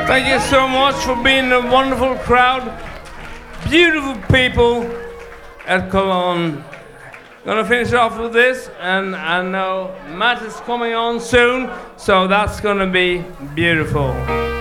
Thank you so much for being a wonderful crowd. Beautiful people at Cologne. Gonna finish off with this, and I know Matt is coming on soon, so that's gonna be beautiful.